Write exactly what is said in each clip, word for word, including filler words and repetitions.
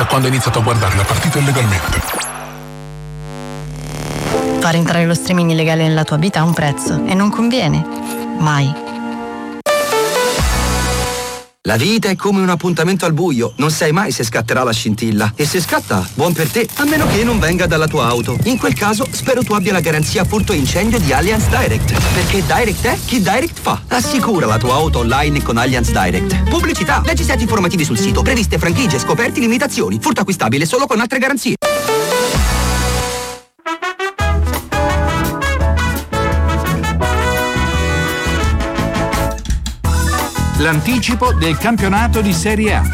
quando hai iniziato a guardare la partita illegalmente. Far entrare lo streaming illegale nella tua vita ha un prezzo e non conviene. Mai. La vita è come un appuntamento al buio, non sai mai se scatterà la scintilla. E se scatta, buon per te, a meno che non venga dalla tua auto. In quel caso, spero tu abbia la garanzia furto e incendio di Allianz Direct. Perché Direct è chi Direct fa. Assicura la tua auto online con Allianz Direct. Pubblicità, leggi set informativi sul sito, previste franchigie, scoperti, limitazioni. Furto acquistabile solo con altre garanzie. L'anticipo del campionato di Serie A.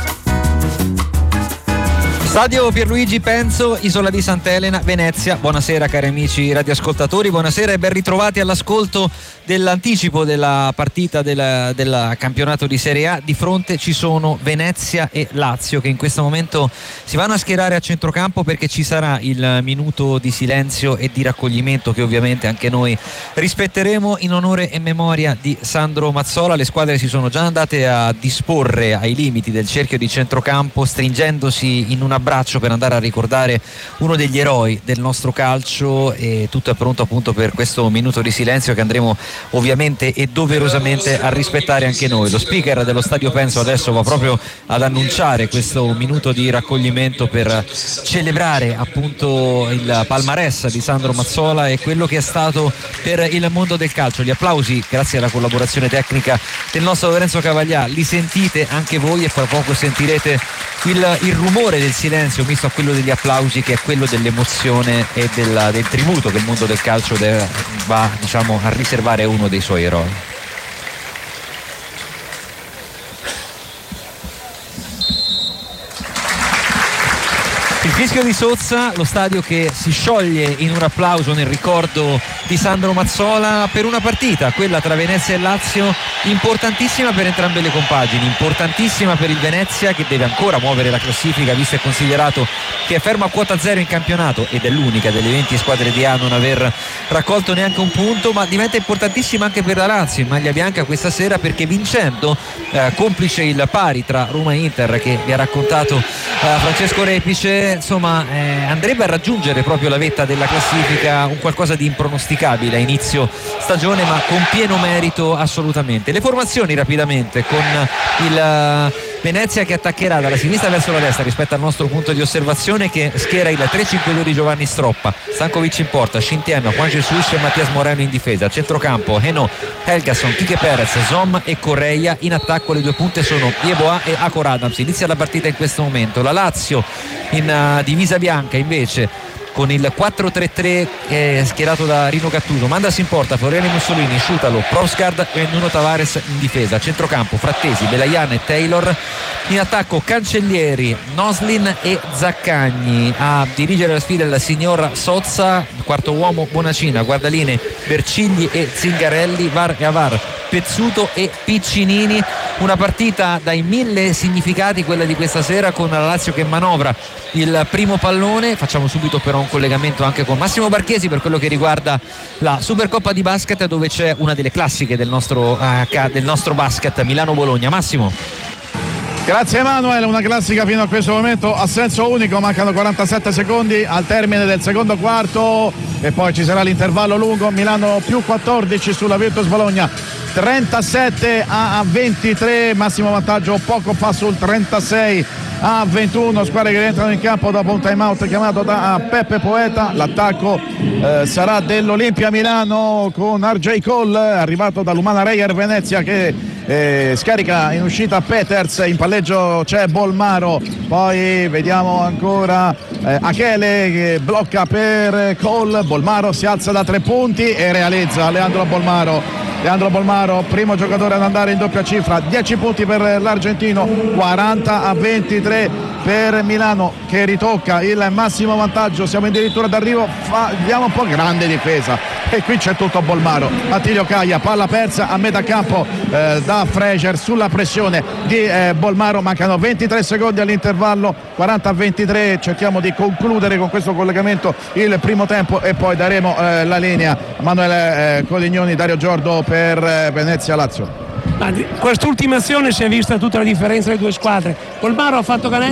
Stadio Pierluigi Penzo, Isola di Sant'Elena, Venezia. Buonasera cari amici radioascoltatori, buonasera e ben ritrovati all'ascolto dell'anticipo della partita del, del campionato di Serie A. Di fronte ci sono Venezia e Lazio che in questo momento si vanno a schierare a centrocampo perché ci sarà il minuto di silenzio e di raccoglimento che ovviamente anche noi rispetteremo in onore e memoria di Sandro Mazzola. Le squadre si sono già andate a disporre ai limiti del cerchio di centrocampo, stringendosi in una braccio per andare a ricordare uno degli eroi del nostro calcio, e tutto è pronto appunto per questo minuto di silenzio che andremo ovviamente e doverosamente a rispettare anche noi. Lo speaker dello Stadio Penzo adesso va proprio ad annunciare questo minuto di raccoglimento per celebrare appunto il palmarès di Sandro Mazzola e quello che è stato per il mondo del calcio. Gli applausi, grazie alla collaborazione tecnica del nostro Lorenzo Cavaglià, li sentite anche voi e fra poco sentirete il, il rumore del silenzio misto a quello degli applausi, che è quello dell'emozione e del, del tributo che il mondo del calcio deve, va diciamo a riservare a uno dei suoi eroi. Il fischio di Sozza, lo stadio che si scioglie in un applauso nel ricordo di Sandro Mazzola per una partita, quella tra Venezia e Lazio, importantissima per entrambe le compagini, importantissima per il Venezia che deve ancora muovere la classifica, visto e considerato che è fermo a quota zero in campionato ed è l'unica delle venti squadre di A a non aver raccolto neanche un punto, ma diventa importantissima anche per la Lazio in maglia bianca questa sera, perché vincendo, eh, complice il pari tra Roma e Inter che vi ha raccontato eh, Francesco Repice, insomma eh, andrebbe a raggiungere proprio la vetta della classifica, un qualcosa di impronosticabile a inizio stagione ma con pieno merito assolutamente. Le formazioni rapidamente, con il Venezia che attaccherà dalla sinistra verso la destra rispetto al nostro punto di osservazione, che schiera il tre cinque due di Giovanni Stroppa, Stankovic in porta, Scintiano, Juan Jesus e Mattias Moreno in difesa, centrocampo Heno, Helgason, Kike Perez, Zom e Correia, in attacco le due punte sono Yeboah e Akor Adams. Inizia la partita in questo momento, la Lazio in uh, divisa bianca invece con il quattro tre tre eh, schierato da Rino Gattuso, Mandas in porta, Floriani Mussolini, Sciutalo, Prosgard e Nuno Tavares in difesa, centrocampo Frattesi, Belayan e Taylor, in attacco Cancellieri, Noslin e Zaccagni. A dirigere la sfida il signor Sozza, quarto uomo Bonacina, guardaline Bercigli e Zingarelli, Var e Avar, Pezzuto e Piccinini. Una partita dai mille significati quella di questa sera, con la Lazio che manovra il primo pallone. Facciamo subito però un collegamento anche con Massimo Barchesi per quello che riguarda la Supercoppa di basket, dove c'è una delle classiche del nostro, uh, del nostro basket, Milano-Bologna. Massimo. Grazie Emanuele, una classica fino a questo momento a senso unico, mancano quarantasette secondi al termine del secondo quarto e poi ci sarà l'intervallo lungo. Milano più quattordici sulla Virtus Bologna, trentasette a ventitré, massimo vantaggio poco fa sul trentasei a ventuno, squadre che rientrano in campo dopo un time out chiamato da Peppe Poeta. L'attacco eh, sarà dell'Olimpia Milano con R J Cole, arrivato dall'Umana Reyer Venezia, che eh, scarica in uscita Peters, in palleggio c'è Bolmaro, poi vediamo ancora eh, Achele che blocca per Cole, Bolmaro si alza da tre punti e realizza Leandro Bolmaro. Leandro Bolmaro, primo giocatore ad andare in doppia cifra, dieci punti per l'argentino, quaranta a ventitré per Milano che ritocca il massimo vantaggio. Siamo addirittura d'arrivo, fa, vediamo un po' grande difesa e qui c'è tutto Bolmaro. Attilio Caia, palla persa a metà campo eh, da Fraser sulla pressione di eh, Bolmaro, mancano ventitré secondi all'intervallo, quaranta a ventitré. Cerchiamo di concludere con questo collegamento il primo tempo e poi daremo eh, la linea a Manuele eh, Colignoni, Dario Giordo per eh, Venezia Lazio. Quest'ultima azione si è vista tutta la differenza delle due squadre. Bolmaro ha fatto canestro